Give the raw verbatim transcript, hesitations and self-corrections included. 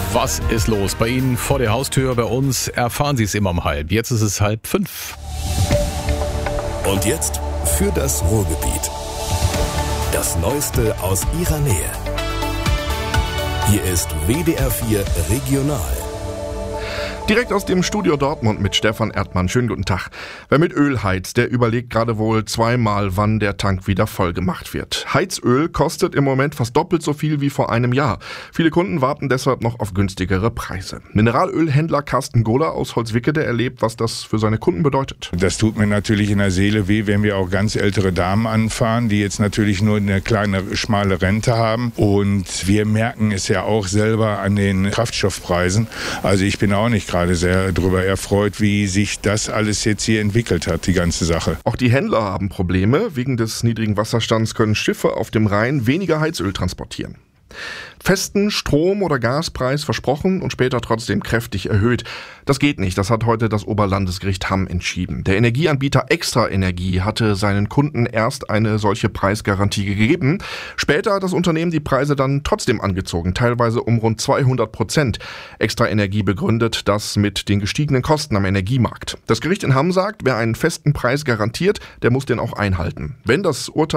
Was ist los bei Ihnen vor der Haustür? Bei uns erfahren Sie es immer um halb. Jetzt ist es halb fünf. Und jetzt für das Ruhrgebiet. Das Neueste aus Ihrer Nähe. Hier ist W D R vier Regional. Direkt aus dem Studio Dortmund mit Stefan Erdmann. Schönen guten Tag. Wer mit Öl heizt, der überlegt gerade wohl zweimal, wann der Tank wieder voll gemacht wird. Heizöl kostet im Moment fast doppelt so viel wie vor einem Jahr. Viele Kunden warten deshalb noch auf günstigere Preise. Mineralölhändler Carsten Gohler aus Holzwickede erlebt, was das für seine Kunden bedeutet. Das tut mir natürlich in der Seele weh, wenn wir auch ganz ältere Damen anfahren, die jetzt natürlich nur eine kleine, schmale Rente haben. Und wir merken es ja auch selber an den Kraftstoffpreisen. Also ich bin auch nicht gerade sehr darüber erfreut, wie sich das alles jetzt hier entwickelt hat, die ganze Sache. Auch die Händler haben Probleme. Wegen des niedrigen Wasserstands können Schiffe auf dem Rhein weniger Heizöl transportieren. Festen Strom- oder Gaspreis versprochen und später trotzdem kräftig erhöht. Das geht nicht, das hat heute das Oberlandesgericht Hamm entschieden. Der Energieanbieter Extra Energie hatte seinen Kunden erst eine solche Preisgarantie gegeben. Später hat das Unternehmen die Preise dann trotzdem angezogen, teilweise um rund zweihundert Prozent. Extra Energie begründet das mit den gestiegenen Kosten am Energiemarkt. Das Gericht in Hamm sagt, wer einen festen Preis garantiert, der muss den auch einhalten. Wenn das Urteil